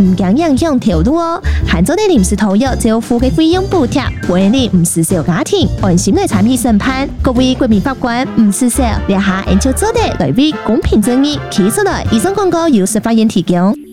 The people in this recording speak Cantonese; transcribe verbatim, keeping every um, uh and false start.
唔驚影響條路哦。限咗你臨時投入政府嘅費用補貼，為你唔是小家庭安心嚟參與審判。各位國民法官唔是小，你下研究做得來為公平正義，企出來。以上廣告由司法院提供。